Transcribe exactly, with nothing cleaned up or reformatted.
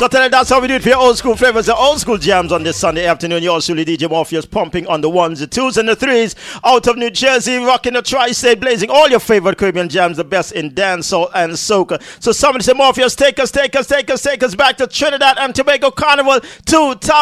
Got to tell you, that's how we do it for your old school flavors, the old school jams on this Sunday afternoon. Yours truly, D J Morpheus, pumping on the ones, the twos, and the threes. Out of New Jersey, rocking the tri-state, blazing all your favorite Caribbean jams, the best in dancehall and soca. So somebody say, Morpheus, take us, take us, take us, take us back to Trinidad and Tobago Carnival two thousand.